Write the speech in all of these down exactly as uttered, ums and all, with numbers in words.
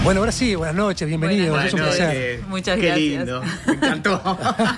Bueno, ahora sí, buenas noches, bienvenidos. Buenas es un noches. placer. Muchas Qué gracias. lindo, me encantó.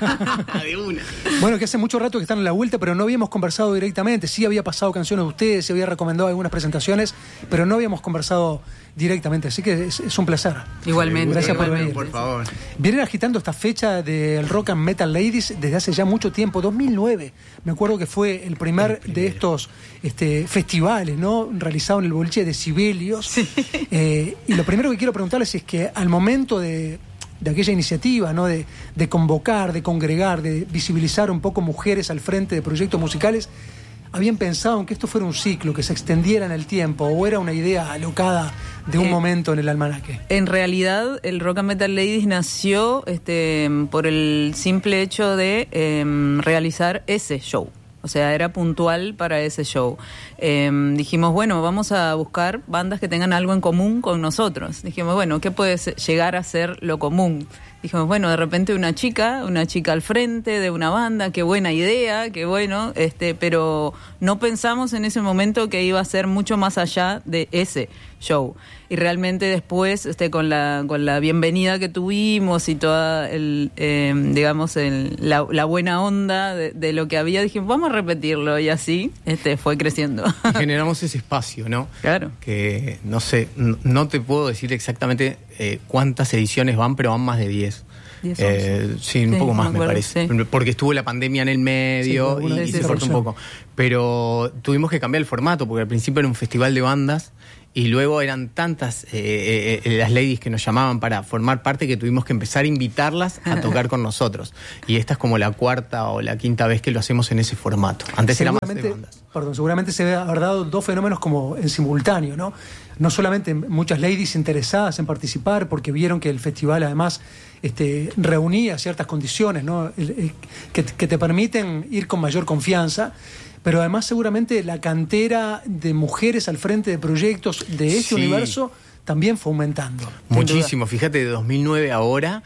De una. Bueno, que hace mucho rato que están en la vuelta, pero no habíamos conversado directamente. Sí había pasado canciones de ustedes, se había recomendado algunas presentaciones, pero no habíamos conversado directamente, así que es, es un placer. Igualmente. Gracias por igualmente. venir. Por favor. Vienen agitando esta fecha del Rock and Metal Ladies desde hace ya mucho tiempo, dos mil nueve. Me acuerdo que fue el primer, El primero. de estos este, festivales, ¿no? Realizado en el boliche de Sibelius. Sí. Eh, y lo primero que quiero preguntarles es que al momento de, de aquella iniciativa, ¿no? De, de convocar, de congregar, de visibilizar un poco mujeres al frente de proyectos musicales, ¿habían pensado en que esto fuera un ciclo, que se extendiera en el tiempo, o era una idea alocada de un Eh, momento en el almanaque? En realidad, el Rock and Metal Ladies nació este, por el simple hecho de eh, realizar ese show. O sea, era puntual para ese show. Eh, dijimos, bueno, vamos a buscar bandas que tengan algo en común con nosotros. Dijimos, bueno, ¿qué puede ser- llegar a ser lo común? Dijimos, bueno, de repente una chica, una chica al frente de una banda, qué buena idea, qué bueno, este, pero no pensamos en ese momento que iba a ser mucho más allá de ese show. Y realmente después, este, con la con la bienvenida que tuvimos y toda el, eh, digamos, el, la, la buena onda de, de lo que había, dijimos, vamos a repetirlo, y así este, fue creciendo. Y generamos ese espacio, ¿no? Claro. Que no sé, n- no te puedo decir exactamente eh, cuántas ediciones van, pero van más de diez. diez, Eh, once. sí, un Sí, poco me más me acuerdo, parece. sí. Porque estuvo la pandemia en el medio Sí, y, alguna y vez se se cortó un pausó. poco. Pero tuvimos que cambiar el formato, porque al principio era un festival de bandas y luego eran tantas eh, eh, eh, las ladies que nos llamaban para formar parte que tuvimos que empezar a invitarlas a tocar con nosotros. Y esta es como la cuarta o la quinta vez que lo hacemos en ese formato. Antes era más de Seguramente- bandas. Perdón, seguramente se debe haber dado dos fenómenos como en simultáneo, ¿no? No solamente muchas ladies interesadas en participar porque vieron que el festival además este, reunía ciertas condiciones, ¿no? El- el- que, que te permiten ir con mayor confianza, pero además seguramente la cantera de mujeres al frente de proyectos de este Sí. universo también fue aumentando. Muchísimo, fíjate, de dos mil nueve a ahora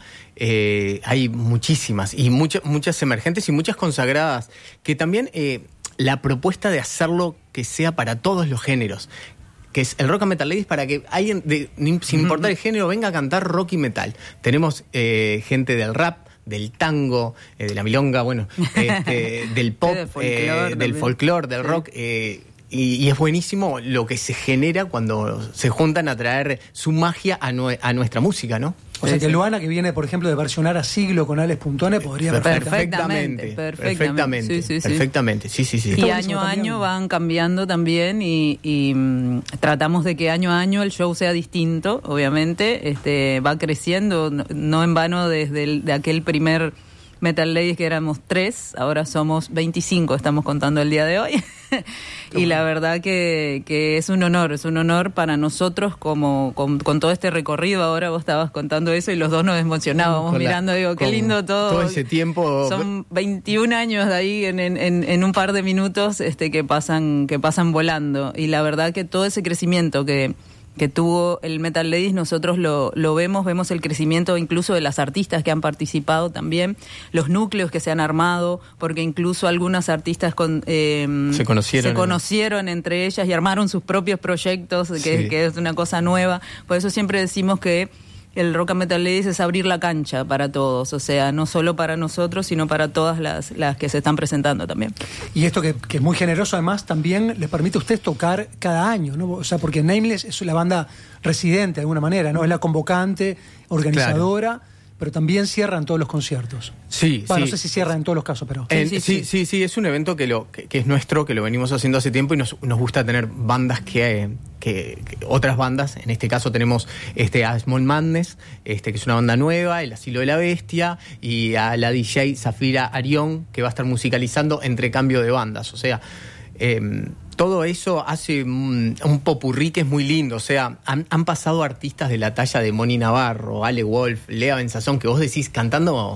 eh, hay muchísimas, y muchas muchas emergentes y muchas consagradas, que también eh, la propuesta de hacerlo que sea para todos los géneros, que es el Rock and Metal Ladies, para que alguien, de, sin importar el género, venga a cantar rock y metal. Tenemos eh, gente del rap, del tango, eh, de la milonga, bueno, este, del pop, Del folclore eh, del también. folclore, del Sí. rock, eh, y, y es buenísimo lo que se genera cuando se juntan a traer su magia a, nue- a nuestra música, ¿no? O sea Sí, que sí. Luana, que viene, por ejemplo, de versionar a Siglo con Alex Puntone, podría Perfectamente, perfectamente, perfectamente. Sí, sí, sí. perfectamente, sí, sí, sí. Y Está año buenísimo a también. año van cambiando también y, y, mm, tratamos de que año a año el show sea distinto, obviamente, este va creciendo, no, no en vano desde el, de aquel primer Metal Ladies que éramos tres, ahora somos veinticinco, estamos contando el día de hoy. Y la verdad que, que es un honor, es un honor para nosotros como con, con todo este recorrido. Ahora vos estabas contando eso y los dos nos emocionábamos Con la- mirando, digo, qué con lindo todo. todo ese tiempo. Son veintiún años de ahí en, en, en, en un par de minutos este, que pasan que pasan volando. Y la verdad que todo ese crecimiento que, que tuvo el Metal Ladies, nosotros lo, lo vemos, vemos el crecimiento incluso de las artistas que han participado también, los núcleos que se han armado, porque incluso algunas artistas con, eh, Se conocieron. se conocieron entre ellas y armaron sus propios proyectos, que, Sí. que es una cosa nueva. Por eso siempre decimos que el Rock and Metal Ladies es abrir la cancha para todos, o sea, no solo para nosotros, sino para todas las, las que se están presentando también. Y esto que, que es muy generoso, además, también les permite a ustedes tocar cada año, ¿no? O sea, porque Nameless es la banda residente de alguna manera, ¿no? Es la convocante, organizadora, pero también cierran todos los conciertos. Sí, Bueno, sí. no sé si cierran en todos los casos, pero... En- Sí, sí, sí, sí, sí, es un evento que, lo, que, que es nuestro, que lo venimos haciendo hace tiempo y nos, nos gusta tener bandas que, que, que otras bandas. En este caso tenemos este, a Small Madness, este, que es una banda nueva, El Asilo de la Bestia, y a la D J Zafira Arión, que va a estar musicalizando entre cambio de bandas. O sea, eh, todo eso hace un, un popurrí que es muy lindo. O sea, han, han pasado artistas de la talla de Moni Navarro, Ale Wolf, Lea Benzazón, que vos decís cantando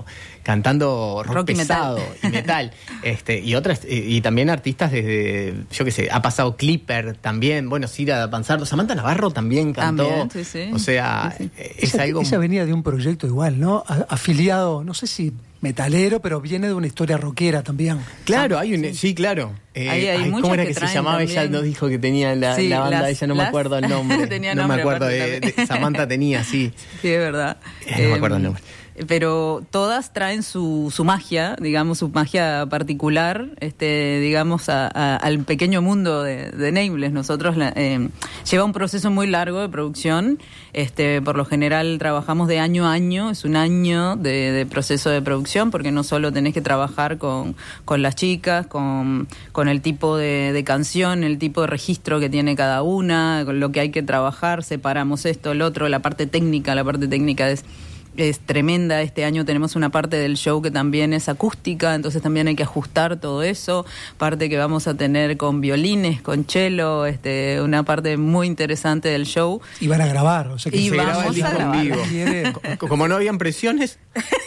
cantando rock, rock y pesado metal. y metal. este, y otras, y, y también artistas desde, yo qué sé, ha pasado Clipper también, bueno, Cira Panzardo, Samantha Navarro también cantó. También, sí, sí. O sea, Sí, sí. es ella, algo... ella venía de un proyecto igual, ¿no? A- afiliado, no sé si metalero, pero viene de una historia rockera también. Claro, hay un, sí, claro. Eh, Hay- hay ay, muchas ¿Cómo era que que, se traen llamaba? también. Ella nos dijo que tenía la, Sí, la banda, las- ella no me las- acuerdo el nombre. Tenía no me nombre acuerdo, aparte de, también. de- Samantha tenía, sí. Sí, es verdad. Eh, no me acuerdo el nombre. Pero todas traen su, su magia, digamos, su magia particular, este, digamos, a- a- al pequeño mundo de, de Nameless. Nosotros la- eh, lleva un proceso muy largo de producción. Este, por lo general trabajamos de año a año, es un año de, de proceso de producción, porque no solo tenés que trabajar con, con las chicas, con, con el tipo de, de canción, el tipo de registro que tiene cada una, con lo que hay que trabajar, separamos esto, el otro, la parte técnica, la parte técnica es es tremenda. Este año tenemos una parte del show que también es acústica, entonces también hay que ajustar todo eso, parte que vamos a tener con violines, con cello, este, una parte muy interesante del show. Y van a grabar, o sea que Y Se se graba el vamos a disco en grabar. vivo. Quiere- Co- Como no habían presiones,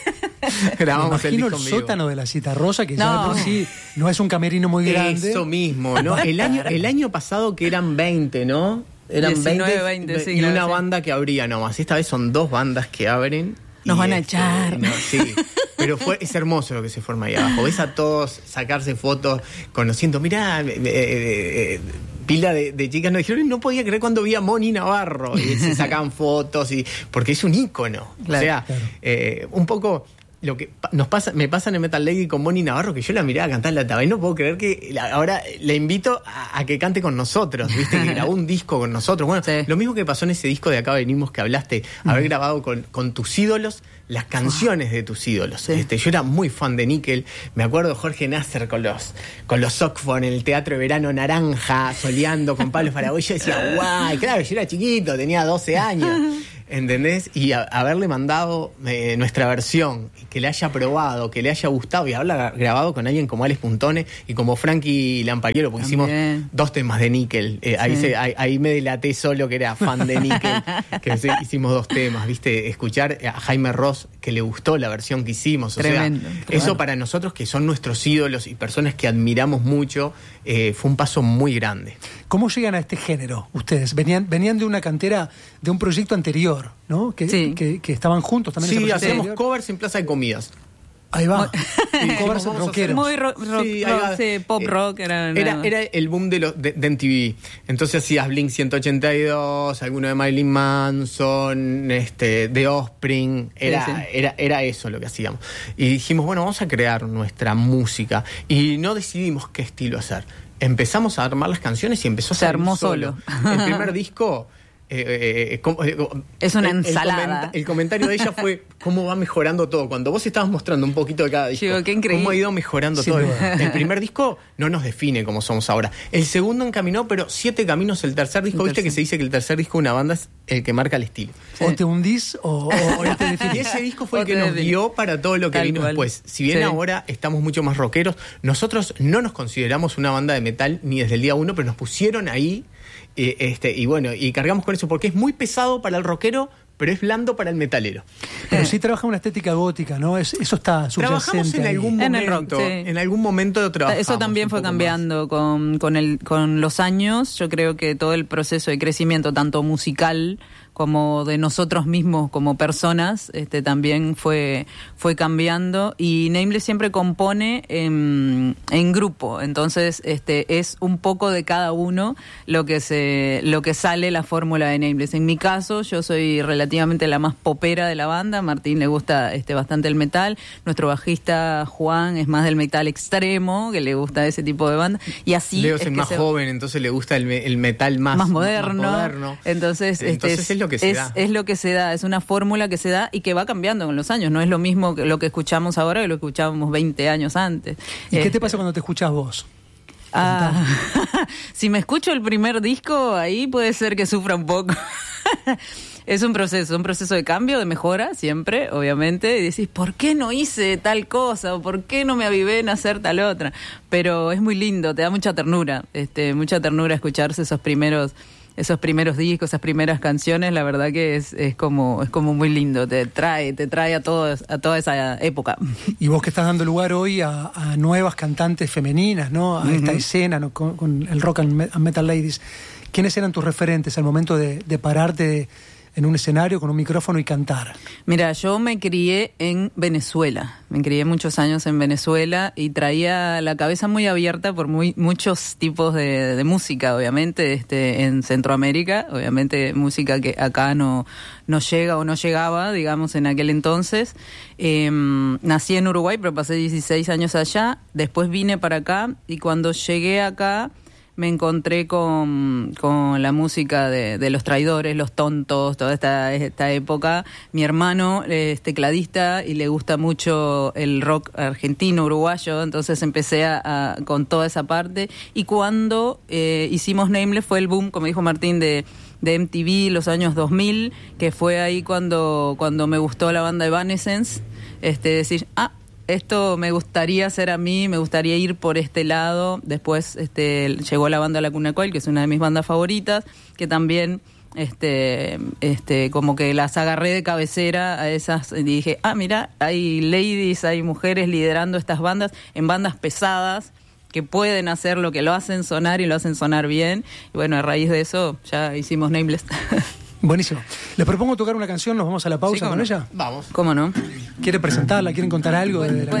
Me grabamos el imagino disco el en vivo. sótano de la Cita Rosa, que ya No. de por sí no es un camerino muy grande. Eso mismo, ¿no? El año, el año pasado que eran veinte, ¿no? Eran diecinueve, veinte, veinte, sí, y claro, una sí. banda que abría nomás. Esta vez son dos bandas que abren. Nos y van a este, echar. no, sí, pero fue, es hermoso lo que se forma ahí abajo. Ves a todos sacarse fotos, conociendo. Mirá, eh, eh, eh, pila de, de chicas nos dijeron, no podía creer cuando vi a Moni Navarro. Y se sacan fotos, y porque es un ícono. Claro, o sea, claro. eh, un poco... Lo que pa- nos pasa, me pasa en el Metal Lady con Moni Navarro, que yo la miraba cantar en la tabla y no puedo creer que la- ahora la invito a, a que cante con nosotros, viste, que grabó un disco con nosotros. Bueno, Sí. lo mismo que pasó en ese disco de Acá Venimos que hablaste, haber grabado con, con tus ídolos, las canciones de tus ídolos. Sí. Este, yo era muy fan de Nickel, me acuerdo de Jorge Nasser con los con los Sockfon en el Teatro de Verano Naranja, soleando con Pablo Faraboy. Yo decía, guay, claro, yo era chiquito, tenía doce años. ¿Entendés? Y a- haberle mandado eh, nuestra versión, y que le haya probado, que le haya gustado, y haberla grabado con alguien como Alex Puntone y como Frankie Lampariero, porque También. hicimos dos temas de Nickel. Eh, ahí, Sí. se, ahí, ahí me delaté solo que era fan de Nickel, que se- hicimos dos temas, ¿viste? Escuchar a Jaime Ross, que le gustó la versión que hicimos. O Tremendo, sea, tremendo. eso para nosotros, que son nuestros ídolos y personas que admiramos mucho, eh, fue un paso muy grande. ¿Cómo llegan a este género ustedes? Venían, venían de una cantera, de un proyecto anterior, ¿no? Que, Sí. que, que estaban juntos también. en Sí, ese proyecto hacíamos anterior. covers en Plaza de Comidas. Ahí va. Sí, Covers vamos a rockeros. Muy ro- rock, Sí, rock, ahí va. sí, pop Eh, rock. Era, Era, era el boom de, los de, de M T V. Entonces hacías Blink ciento ochenta y dos, alguno de Marilyn Manson, este, The Offspring. Era, Sí, sí. Era, era eso lo que hacíamos. Y dijimos, bueno, vamos a crear nuestra música. Y no decidimos qué estilo hacer. Empezamos a armar las canciones y empezó a Se salir armó solo. solo. El primer disco... eh, eh, como- eh, Es una el- el ensalada. comenta- El, comentario de ella fue cómo va mejorando todo. Cuando vos estabas mostrando un poquito de cada disco, Digo, qué increíble. cómo ha ido mejorando Sin todo. duda. El primer disco no nos define como somos ahora. El segundo encaminó, pero siete caminos el tercer disco. El Viste que tercer. se dice que el tercer disco de una banda es el que marca el estilo. O te hundís o, o- o te Y definís. ese disco fue O el que te nos define. guió para todo lo que Tal vino cual. después. Si bien Sí. ahora estamos mucho más rockeros, nosotros no nos consideramos una banda de metal ni desde el día uno, pero nos pusieron ahí. eh, este, y bueno, y cargamos con eso porque es muy pesado para el rockero, pero es blando para el metalero. Pero sí trabaja una estética gótica, ¿no? Es- eso está subyacente. Trabajamos en ahí. algún En momento. el rock, sí. En algún momento trabajamos. Eso también un fue poco más. cambiando con, con, el, con los años. Yo creo que todo el proceso de crecimiento, tanto musical como de nosotros mismos como personas, este también fue fue cambiando. Y Nameless siempre compone en, en grupo, entonces este es un poco de cada uno lo que se lo que sale la fórmula de Nameless. En mi caso, yo soy relativamente la más popera de la banda. Martín le gusta este bastante el metal. Nuestro bajista Juan es más del metal extremo, que le gusta ese tipo de banda. Y así Leo es es el que más se- joven, entonces le gusta el, me- el metal más, más moderno. más moderno. Entonces, este, Entonces es lo que se es, da. es lo que se da, es una fórmula que se da y que va cambiando con los años. No es lo mismo que lo que escuchamos ahora que lo que escuchábamos veinte años antes. ¿Y qué Este, te pasa cuando te escuchas vos? Ah, si me escucho el primer disco, ahí puede ser que sufra un poco. Es un proceso, un proceso de cambio, de mejora, siempre, obviamente. Y decís, ¿por qué no hice tal cosa? ¿O por qué no me avivé en hacer tal otra? Pero es muy lindo, te da mucha ternura, este, mucha ternura escucharse esos primeros esos primeros discos, esas primeras canciones, la verdad que es, es como es como muy lindo, te trae, te trae a todo, a toda esa época. Y vos que estás dando lugar hoy a, a nuevas cantantes femeninas, ¿no? A uh-huh. esta escena, ¿no? con, con el Rock and Metal Ladies. ¿Quiénes eran tus referentes al momento de, de pararte en un escenario con un micrófono y cantar? Mira, yo me crié en Venezuela, me crié muchos años en Venezuela y traía la cabeza muy abierta por muy, muchos tipos de, de música, obviamente, este, en Centroamérica, obviamente música que acá no, no llega o no llegaba, digamos, en aquel entonces. Eh, nací en Uruguay, pero pasé dieciséis años allá, después vine para acá y cuando llegué acá me encontré con, con la música de, de Los Traidores, Los Tontos, toda esta, esta época. Mi hermano es tecladista y le gusta mucho el rock argentino, uruguayo, entonces empecé a, a, con toda esa parte. Y cuando eh, hicimos Nameless fue el boom, como dijo Martín, de, de M T V, los años dos mil, que fue ahí cuando, cuando me gustó la banda Evanescence, este, decir, ah, esto me gustaría hacer a mí, me gustaría ir por este lado. Después este, llegó la banda La Cuna Coil, que es una de mis bandas favoritas, que también este, este, como que las agarré de cabecera a esas y dije, ah, mira, hay ladies, hay mujeres liderando estas bandas en bandas pesadas que pueden hacer lo que lo hacen sonar y lo hacen sonar bien. Y bueno, a raíz de eso ya hicimos Nameless. Buenísimo. Les propongo tocar una canción, nos vamos a la pausa sí, con no? ella. Vamos. ¿Cómo no? ¿Quieren presentarla? ¿Quieren contar algo bueno, de la bueno.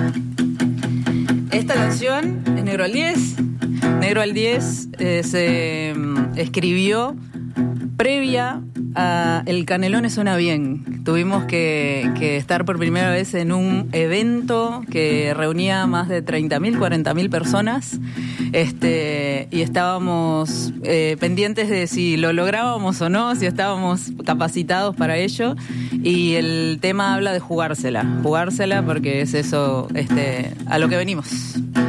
canción? Esta canción es Negro al diez. Negro al diez eh, se um, escribió previa a El Canelone Suena Bien. Tuvimos que, que estar por primera vez en un evento que reunía más de treinta mil, cuarenta mil personas. Este, y estábamos eh, pendientes de si lo lográbamos o no, si estábamos capacitados para ello. Y el tema habla de jugársela, jugársela porque es eso este, a lo que venimos.